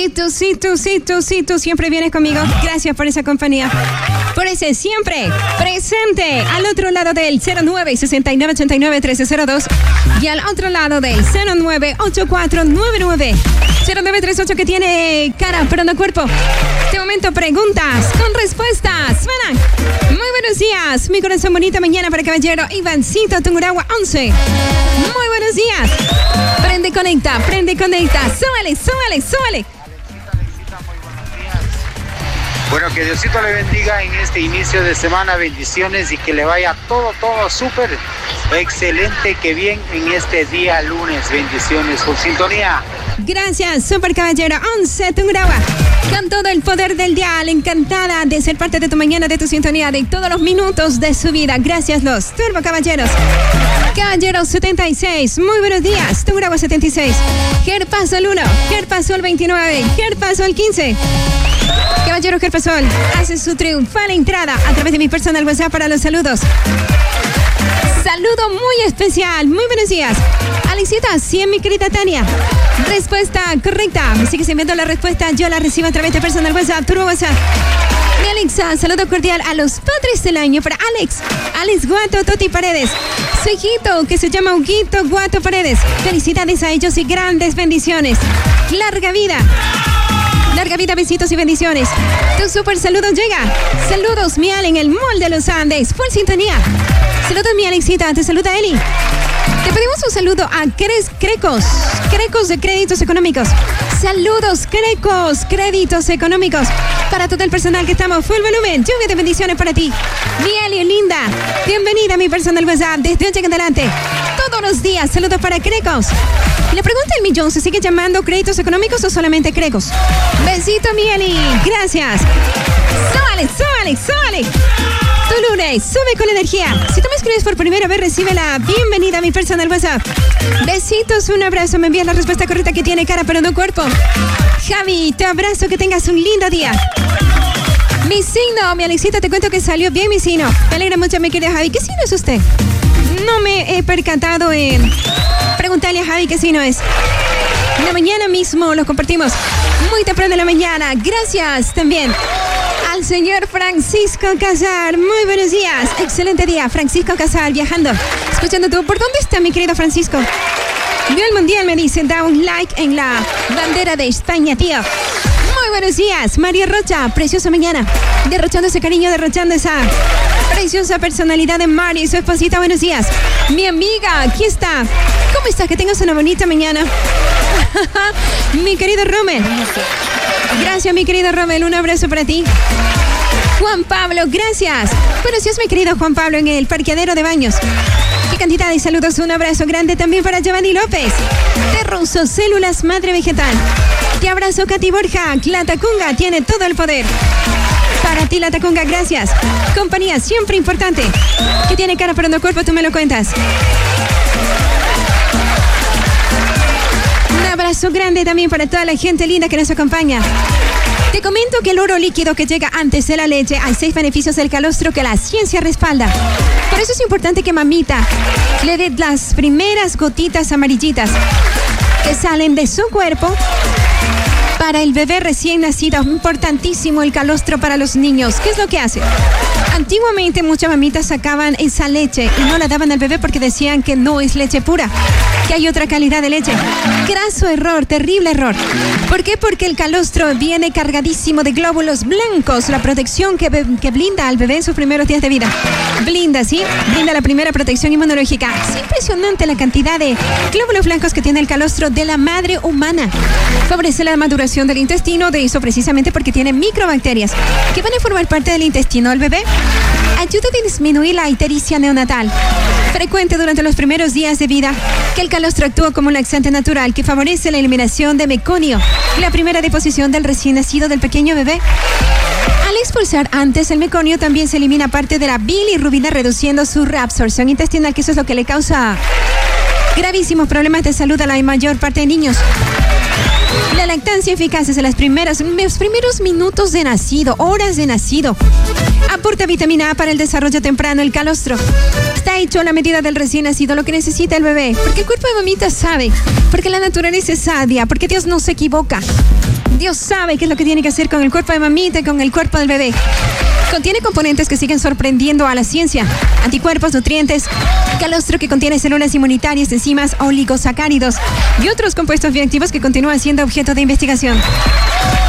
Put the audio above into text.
Sí, tú siempre vienes conmigo. Gracias por esa compañía. Por ese siempre presente al otro lado del 0969891302 y al otro lado del 0984990938 que tiene cara pero no cuerpo. Este momento preguntas con respuestas. Suenan. Muy buenos días, mi corazón, bonita mañana para caballero Ivancito Tungurahua 11. Muy buenos días. Prende, conecta. Súbale. Bueno, que Diosito le bendiga en este inicio de semana, bendiciones y que le vaya todo súper excelente, que bien en este día lunes, bendiciones, por sintonía. Gracias, super caballero 11 Tungurahua, con todo el poder del dial, encantada de ser parte de tu mañana, de tu sintonía, de todos los minutos de su vida. Gracias los turbo caballeros. Caballero 76, muy buenos días. Tungurahua 76, Gerpasol 1, Gerpasol 29, Gerpasol 15. Caballero Gerpasol hace su triunfal entrada a través de mi personal WhatsApp para los saludos. Saludo muy especial, muy buenos días. Alexita, sí, mi querida Tania. Respuesta correcta. Me sigues enviando la respuesta, yo la recibo a través de personal WhatsApp, turbo WhatsApp. Mi Alexa, saludo cordial a los padres del año para Alex Guato, Toti Paredes, su hijito que se llama Huguito Guato Paredes. Felicidades a ellos y grandes bendiciones. Larga vida, besitos y bendiciones. Tu super saludo llega. Saludos, mi Ale, en el Mall de los Andes. Full sintonía. Saludos, mi Alexita. Te saluda Eli. Te pedimos un saludo a Crecos de Créditos Económicos. Saludos, Crecos, Créditos Económicos. Para todo el personal que estamos, full volumen, lluvia de bendiciones para ti. Mi Eli, linda. Bienvenida a mi personal WhatsApp desde hoy en adelante. Todos los días, saludos para Crecos. La pregunta del millón, ¿se sigue llamando Créditos Económicos o solamente Crecos? Besito, mi Eli. Gracias. Súbale. Tu lunes, sube con energía. Si tú me escribes por primera vez, recibe la bienvenida a mi personal WhatsApp. Besitos, un abrazo. Me envías la respuesta correcta que tiene cara pero no cuerpo. Javi, te abrazo, que tengas un lindo día. Mi signo, mi Alexita, te cuento que salió bien mi signo. Me alegra mucho, mi querida Javi. ¿Qué signo es usted? No me he percatado en preguntarle a Javi qué signo es. En la mañana mismo lo compartimos. Muy temprano en la mañana. Gracias también al señor Francisco Casar. Muy buenos días. Excelente día. Francisco Casar viajando. Escuchando tú. ¿Por dónde está mi querido Francisco? Vio el mundial, me dice. Da un like en la bandera de España, tío. Muy buenos días. María Rocha. Preciosa mañana. Derrochando ese cariño, derrochando esa preciosa personalidad de Mari y su esposita. Buenos días. Mi amiga, aquí está. ¿Cómo estás? Que tengas una bonita mañana. Mi querido Rommel. Gracias, mi querido Rommel. Un abrazo para ti. Juan Pablo, gracias. Buenos días, mi querido Juan Pablo, en el parqueadero de baños. Qué cantidad de saludos. Un abrazo grande también para Giovanni López. De Russo, Células Madre Vegetal. Te abrazo, Katy Borja. La Tacunga tiene todo el poder. Para ti, La Tacunga, gracias. Compañía siempre importante. Que tiene cara pero no cuerpo, tú me lo cuentas. Un abrazo grande también para toda la gente linda que nos acompaña. Te comento que el oro líquido que llega antes de la leche, hay 6 beneficios del calostro que la ciencia respalda. Por eso es importante que mamita le dé las primeras gotitas amarillitas que salen de su cuerpo para el bebé recién nacido. Importantísimo el calostro para los niños. ¿Qué es lo que hace? Antiguamente muchas mamitas sacaban esa leche y no la daban al bebé porque decían que no es leche pura, que hay otra calidad de leche. Graso error, terrible error. ¿Por qué? Porque el calostro viene cargadísimo de glóbulos blancos, la protección que blinda al bebé en sus primeros días de vida. Blinda, ¿sí? Brinda la primera protección inmunológica. Es impresionante la cantidad de glóbulos blancos que tiene el calostro de la madre humana. Favorece la maduración del intestino, de eso precisamente porque tiene microbacterias que van a formar parte del intestino del bebé. Ayuda a disminuir la ictericia neonatal, frecuente durante los primeros días de vida, que el calostro actúa como un laxante natural que favorece la eliminación de meconio y la primera deposición del recién nacido del pequeño bebé. Al expulsar antes el meconio, también se elimina parte de la bilirrubina, reduciendo su reabsorción intestinal, que eso es lo que le causa gravísimos problemas de salud a la mayor parte de niños. La lactancia eficaz es en los primeros minutos de nacido, horas de nacido. Aporta vitamina A para el desarrollo temprano. El calostro está hecho a la medida del recién nacido, lo que necesita el bebé. Porque el cuerpo de mamita sabe, porque la naturaleza es sabia, porque Dios no se equivoca. Dios sabe qué es lo que tiene que hacer con el cuerpo de mamita y con el cuerpo del bebé. Contiene componentes que siguen sorprendiendo a la ciencia. Anticuerpos, nutrientes, calostro que contiene células inmunitarias, enzimas, oligosacáridos y otros compuestos bioactivos que continúan siendo objeto de investigación.